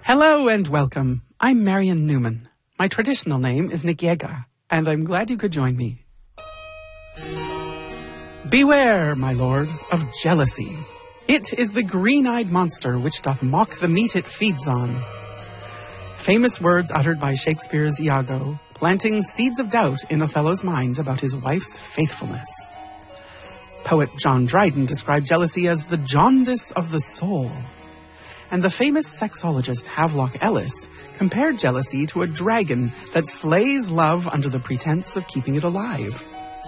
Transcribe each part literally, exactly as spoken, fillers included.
Hello and welcome. I'm Marion Newman. My traditional name is Nikiega, and I'm glad you could join me. Beware, my lord, of jealousy. It is the green-eyed monster which doth mock the meat it feeds on. Famous words uttered by Shakespeare's Iago, planting seeds of doubt in Othello's mind about his wife's faithfulness. Poet John Dryden described jealousy as the jaundice of the soul. And the famous sexologist Havelock Ellis compared jealousy to a dragon that slays love under the pretense of keeping it alive.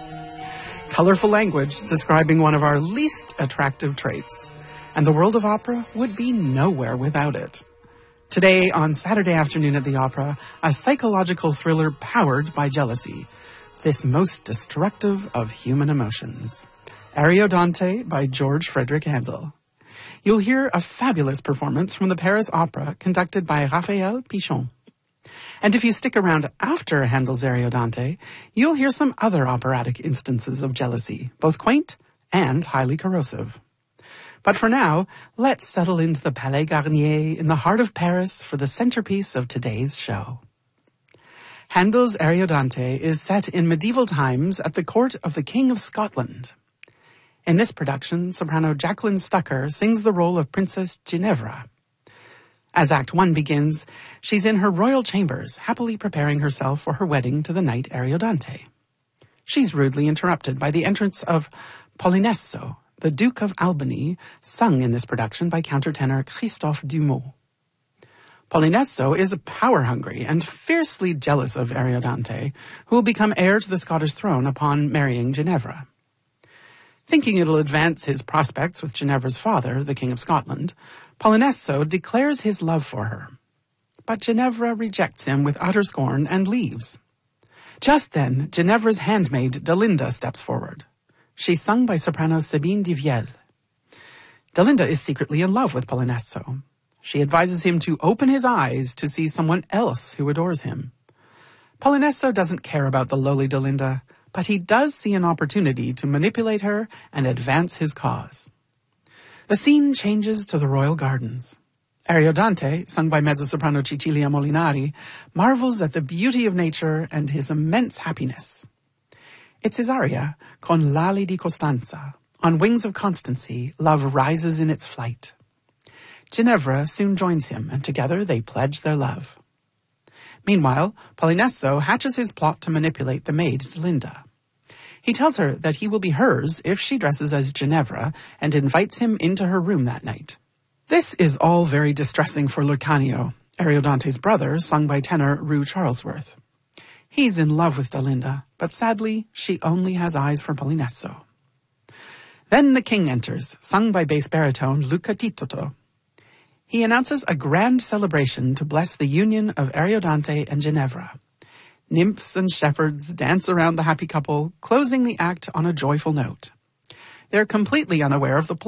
Colorful language describing one of our least attractive traits, and the world of opera would be nowhere without it. Today, on Saturday afternoon at the opera, a psychological thriller powered by jealousy, this most destructive of human emotions. Ariodante by George Frederick Handel. You'll hear a fabulous performance from the Paris Opera conducted by Raphael Pichon. And if you stick around after Handel's Ariodante, you'll hear some other operatic instances of jealousy, both quaint and highly corrosive. But for now, let's settle into the Palais Garnier in the heart of Paris for the centerpiece of today's show. Handel's Ariodante is set in medieval times at the court of the King of Scotland. In this production, soprano Jacqueline Stucker sings the role of Princess Ginevra. As Act One begins, she's in her royal chambers, happily preparing herself for her wedding to the knight Ariodante. She's rudely interrupted by the entrance of Polinesso, the Duke of Albany, sung in this production by countertenor Christophe Dumont. Polinesso is power-hungry and fiercely jealous of Ariodante, who will become heir to the Scottish throne upon marrying Ginevra. Thinking it'll advance his prospects with Ginevra's father, the King of Scotland, Polinesso declares his love for her. But Ginevra rejects him with utter scorn and leaves. Just then, Ginevra's handmaid, Delinda, steps forward. She's sung by soprano Sabine Divielle. Delinda is secretly in love with Polinesso. She advises him to open his eyes to see someone else who adores him. Polinesso doesn't care about the lowly Delinda, but he does see an opportunity to manipulate her and advance his cause. The scene changes to the royal gardens. Ariodante, sung by mezzo-soprano Cecilia Molinari, marvels at the beauty of nature and his immense happiness. It's his aria, Con l'ali di Costanza. On wings of constancy, love rises in its flight. Ginevra soon joins him, and together they pledge their love. Meanwhile, Polinesso hatches his plot to manipulate the maid Delinda. He tells her that he will be hers if she dresses as Ginevra and invites him into her room that night. This is all very distressing for Lucanio, Ariodante's brother, sung by tenor Rue Charlesworth. He's in love with Delinda, but sadly, she only has eyes for Polinesso. Then the king enters, sung by bass baritone Luca Titoto. He announces a grand celebration to bless the union of Ariodante and Ginevra. Nymphs and shepherds dance around the happy couple, closing the act on a joyful note. They're completely unaware of the plot.